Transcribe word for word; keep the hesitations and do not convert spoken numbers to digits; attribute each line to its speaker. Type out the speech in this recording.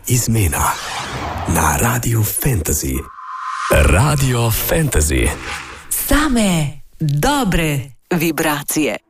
Speaker 1: izmena na Radiu Fantasy. Radio Fantasy.
Speaker 2: Same dobre vibracije.